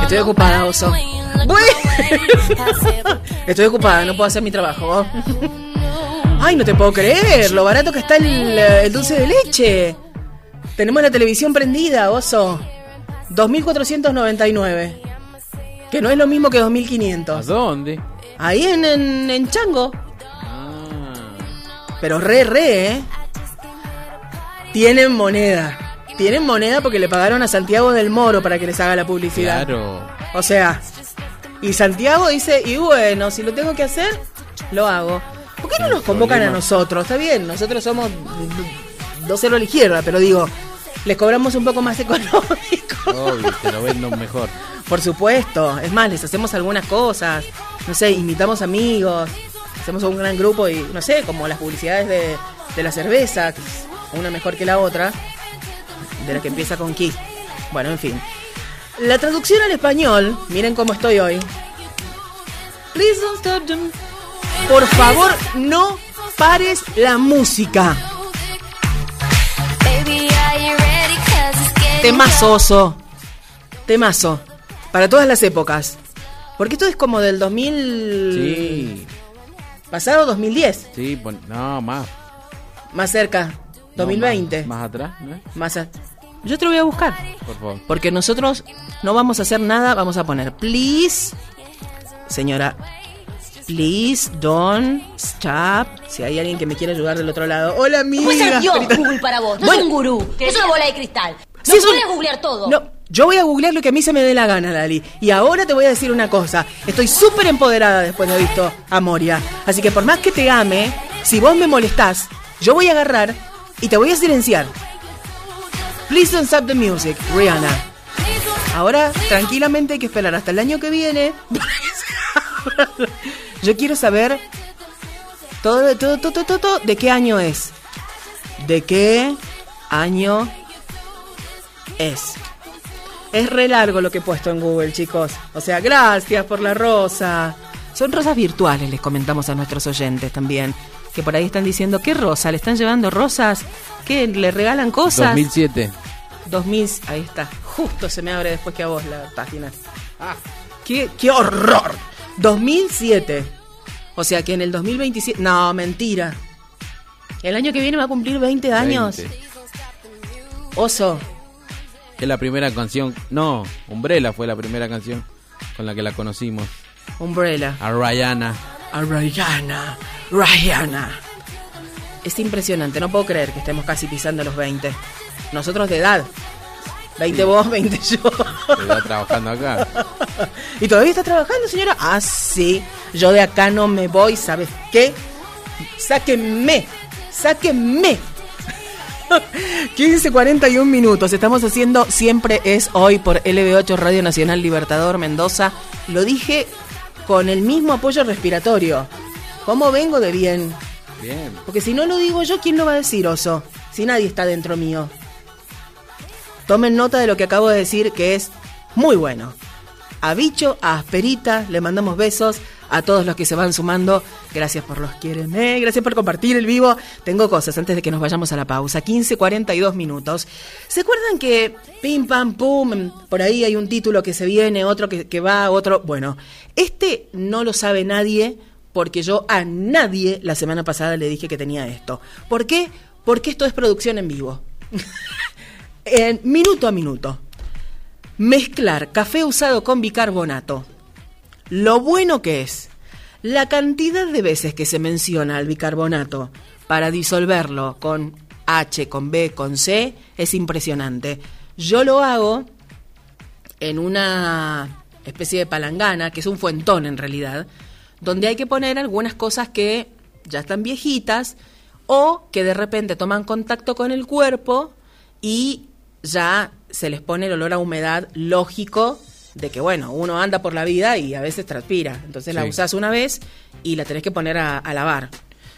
Estoy ocupada, oso. Estoy ocupada, no puedo hacer mi trabajo. Ay, no te puedo creer lo barato que está el dulce de leche. Tenemos la televisión prendida, oso. 2.499. Que no es lo mismo que 2.500. ¿A dónde? Ahí en Chango. Pero re, Tienen moneda porque le pagaron a Santiago del Moro para que les haga la publicidad. Claro. O sea, y Santiago dice, y bueno, si lo tengo que hacer, lo hago. ¿Por qué no nos convocan a nosotros? Está bien, nosotros somos 2-0 a la izquierda, pero digo, les cobramos un poco más económico. Obvio, te lo vendo mejor. Por supuesto, es más, les hacemos algunas cosas, no sé, invitamos amigos, hacemos un gran grupo y, no sé, como las publicidades de la cerveza, que es una mejor que la otra, de la que empieza con Ki. Bueno, en fin. La traducción al español, miren cómo estoy hoy. Please don't stop them. Por favor, no pares la música. Temazo, oso. Temazo. Para todas las épocas. Porque esto es como del 2000... Sí. ¿Pasado? 2010. Sí, no, más. Más cerca. 2020. Más atrás, ¿no? Yo te lo voy a buscar. Por favor. Porque nosotros no vamos a hacer nada. Vamos a poner, please, señora, please don't stop. Si hay alguien que me quiere ayudar del otro lado. Hola, amiga. Pues ser Dios, Google para vos. No es un gurú. Es una bola de cristal. No podés googlear todo. No, yo voy a googlear lo que a mí se me dé la gana, Lali. Y ahora te voy a decir una cosa. Estoy súper empoderada después de haber visto a Moria. Así que por más que te ame, si vos me molestás, yo voy a agarrar y te voy a silenciar. Please don't stop the music, Rihanna. Ahora, tranquilamente hay que esperar hasta el año que viene. Yo quiero saber todo de qué año es. ¿De qué año es? Es re largo lo que he puesto en Google, chicos. O sea, gracias por la rosa. Son rosas virtuales, les comentamos a nuestros oyentes también. Que por ahí están diciendo, ¿qué rosa? ¿Le están llevando rosas? ¿Qué? ¿Le regalan cosas? 2007. 2000, ahí está. Justo se me abre después que a vos la página. ¡Qué horror! 2007. O sea que en el 2027... No, mentira. El año que viene va a cumplir 20 años. 20. Oso. Es la primera canción... No, Umbrella fue la primera canción con la que la conocimos. Umbrella. A Rihanna. Rihanna. Es impresionante, no puedo creer que estemos casi pisando los 20. Nosotros de edad. 20 sí. Vos, 20 yo. Está trabajando acá. ¿Y todavía está trabajando, señora? Ah, sí. Yo de acá no me voy, ¿sabes qué? Sáquenme. 15:41 minutos. Estamos haciendo Siempre es Hoy por LB8 Radio Nacional Libertador Mendoza. Lo dije con el mismo apoyo respiratorio. ¿Cómo vengo de bien? Bien. Porque si no lo digo yo, ¿quién lo va a decir, oso? Si nadie está dentro mío. Tomen nota de lo que acabo de decir, que es muy bueno. A Bicho, a Asperita, le mandamos besos. A todos los que se van sumando, gracias por los quiéreme, gracias por compartir el vivo. Tengo cosas antes de que nos vayamos a la pausa. 15:42 minutos. ¿Se acuerdan que pim pam pum, por ahí hay un título que se viene, otro que va, otro? Bueno, este no lo sabe nadie, porque yo a nadie la semana pasada le dije que tenía esto. ¿Por qué? Porque esto es producción en vivo. En minuto a minuto. Mezclar café usado con bicarbonato. Lo bueno que es, la cantidad de veces que se menciona al bicarbonato para disolverlo con H, con B, con C, es impresionante. Yo lo hago en una especie de palangana, que es un fuentón en realidad, donde hay que poner algunas cosas que ya están viejitas o que de repente toman contacto con el cuerpo y ya se les pone el olor a humedad lógico de que, bueno, uno anda por la vida y a veces transpira. Entonces la usás una vez y la tenés que poner a lavar.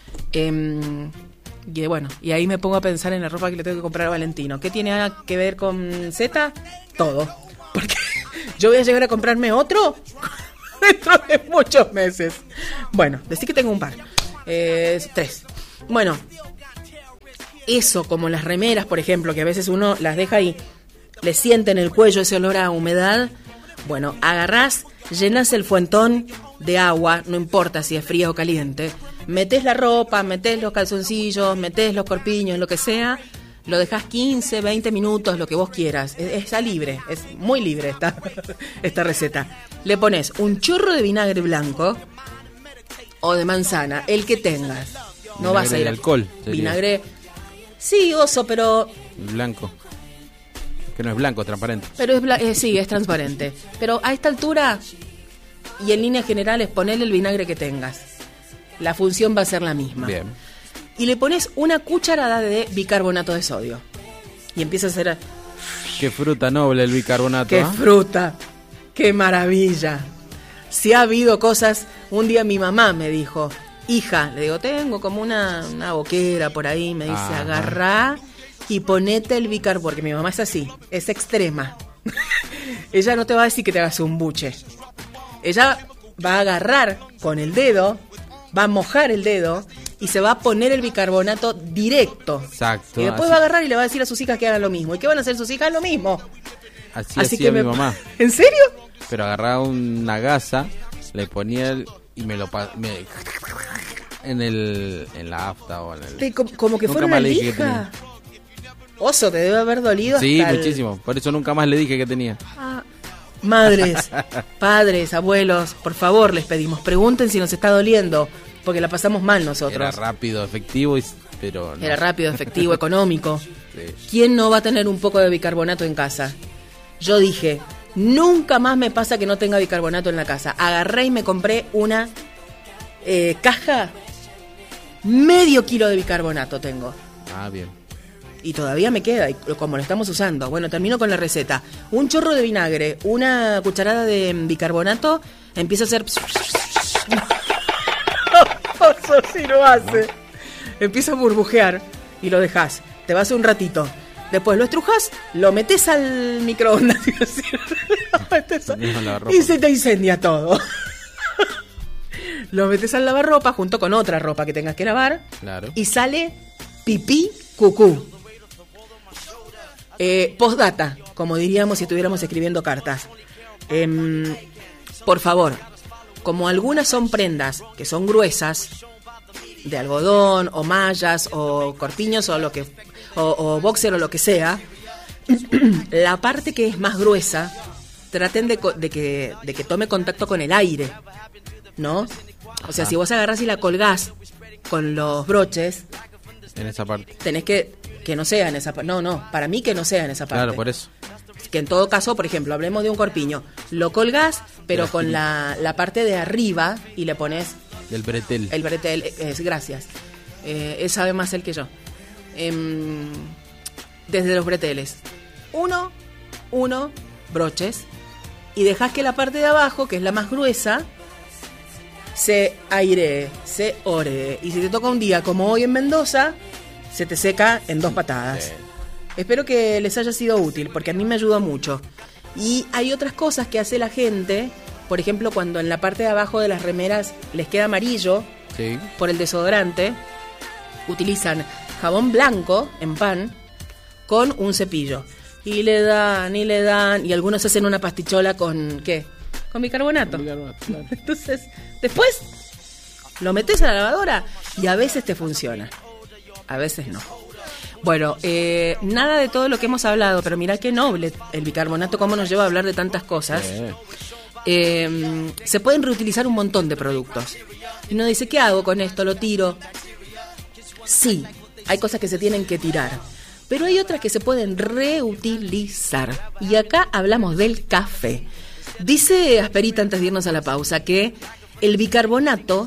Y bueno, y ahí me pongo a pensar en la ropa que le tengo que comprar a Valentino. ¿Qué tiene que ver con Z? Todo. Porque yo voy a llegar a comprarme otro dentro de muchos meses. Bueno, decí que tengo un par. 3. Bueno, eso, como las remeras, por ejemplo, que a veces uno las deja y le siente en el cuello ese olor a humedad. Bueno, agarrás, llenás el fuentón de agua, no importa si es fría o caliente, metés la ropa, metés los calzoncillos, metés los corpiños, lo que sea, lo dejás 15, 20 minutos, lo que vos quieras. Está libre, es muy libre esta receta. Le pones un chorro de vinagre blanco o de manzana, el que tengas. No Vinagre vas a ir de alcohol. Sería. Vinagre, sí, oso, pero Blanco. Que no es blanco, es transparente. pero sí, es transparente. Pero a esta altura y en líneas generales ponele el vinagre que tengas. La función va a ser la misma. Bien. Y le pones una cucharada de bicarbonato de sodio. Y empieza a hacer... Qué fruta noble el bicarbonato. ¡Qué ¿Ah? fruta! ¡Qué maravilla! Si ha habido cosas... Un día mi mamá me dijo... Hija, le digo, tengo como una boquera por ahí. Me dice, Ajá. agarrá y ponete el bicarbonato. Porque mi mamá es así, es extrema. Ella no te va a decir que te hagas un buche. Ella va a agarrar con el dedo, va a mojar el dedo y se va a poner el bicarbonato directo. Exacto. Y después así, va a agarrar y le va a decir a sus hijas que hagan lo mismo. ¿Y qué van a hacer sus hijas? Lo mismo. así hacía mi mamá. ¿En serio? Pero agarraba una gasa, le ponía y me lo en la afta o en el... Como que Nunca fuera más una le dije que lija. Oso, te debe haber dolido Sí, hasta muchísimo. Por eso nunca más le dije que tenía. Ah, madres, padres, abuelos, por favor, les pedimos, pregunten si nos está doliendo, porque la pasamos mal nosotros. Era rápido, efectivo, pero no. Era rápido, efectivo, económico. Sí. ¿Quién no va a tener un poco de bicarbonato en casa? Yo dije, nunca más me pasa que no tenga bicarbonato en la casa. Agarré y me compré una caja, medio kilo de bicarbonato tengo. Ah, bien. Y todavía me queda, y como lo estamos usando. Bueno, termino con la receta. Un chorro de vinagre, una cucharada de bicarbonato, empieza a hacer... Oso, si lo hace. Empieza a burbujear y lo dejas. Te vas un ratito. Después lo estrujas, lo metes al microondas y se te incendia todo. Lo metes al lavarropa junto con otra ropa que tengas que lavar. Claro. Y sale pipí cucú. Postdata, como diríamos si estuviéramos escribiendo cartas. Por favor, como algunas son prendas que son gruesas, de algodón o mallas o corpiños o boxer o lo que sea, la parte que es más gruesa, traten de que tome contacto con el aire, ¿no? O sea, si vos agarrás y la colgás con los broches, En esa parte. tenés que no sea en esa parte. No, para mí que no sea en esa parte. Claro, por eso. Que en todo caso, por ejemplo, hablemos de un corpiño. Lo colgás, pero con la parte de arriba y le pones Del bretel. el bretel. Gracias. Él sabe más él que yo. Desde los breteles. Uno, broches. Y dejás que la parte de abajo, que es la más gruesa, se airee, se oree. Y si te toca un día como hoy en Mendoza, se te seca en 2 patadas. Sí. Espero que les haya sido útil, porque a mí me ayuda mucho. Y hay otras cosas que hace la gente, por ejemplo, cuando en la parte de abajo de las remeras les queda amarillo Sí. por el desodorante, utilizan jabón blanco en pan con un cepillo. Y le dan, y algunos hacen una pastichola con, ¿qué? Con bicarbonato. Claro. Entonces, después lo metes a la lavadora y a veces te funciona, a veces no. Bueno, nada de todo lo que hemos hablado, pero mirá qué noble el bicarbonato, cómo nos lleva a hablar de tantas cosas. Se pueden reutilizar un montón de productos. Y uno dice, ¿qué hago con esto? ¿Lo tiro? Sí, hay cosas que se tienen que tirar, pero hay otras que se pueden reutilizar. Y acá hablamos del café. Dice Asperita, antes de irnos a la pausa, que el bicarbonato,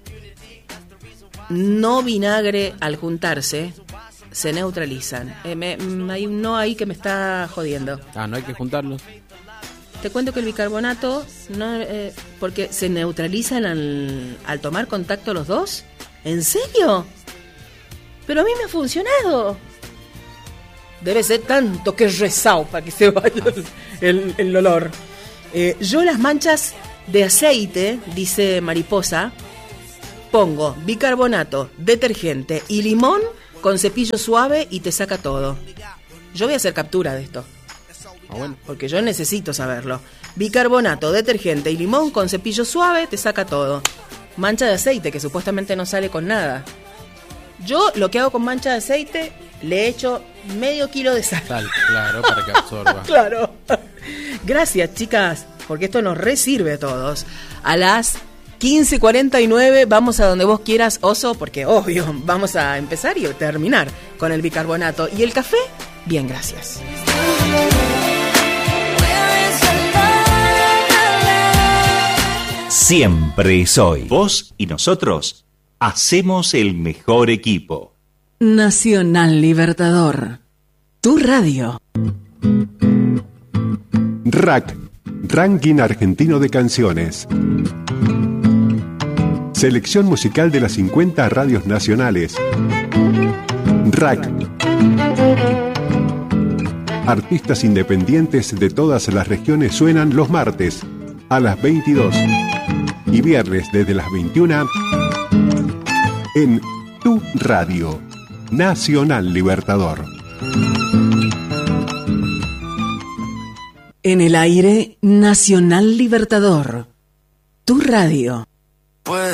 no vinagre, al juntarse, se neutralizan. Hay un no ahí que me está jodiendo. Ah, no hay que juntarlos. Te cuento que el bicarbonato, no, porque se neutralizan al tomar contacto los dos. ¿En serio? Pero a mí me ha funcionado. Debe ser tanto que he rezado para que se vaya el olor. Yo las manchas de aceite, dice Mariposa, pongo bicarbonato, detergente y limón con cepillo suave y te saca todo. Yo voy a hacer captura de esto. Ah, bueno. Porque yo necesito saberlo. Bicarbonato, detergente y limón con cepillo suave te saca todo. Mancha de aceite, que supuestamente no sale con nada. Yo lo que hago con mancha de aceite, le echo medio kilo de sal. Sal, claro, para que absorba. Claro. Gracias, chicas, porque esto nos resirve a todos. A las 15:49 vamos a donde vos quieras, Oso, porque obvio, vamos a empezar y terminar con el bicarbonato. ¿Y el café? Bien, gracias. Siempre soy. Vos y nosotros hacemos el mejor equipo. Nacional Libertador, tu radio. RAC, Ranking Argentino de Canciones. Selección musical de las 50 radios nacionales. RAC. Artistas independientes de todas las regiones suenan los martes a las 22 y viernes desde las 21 en tu radio, Nacional Libertador. En el aire, Nacional Libertador, tu radio.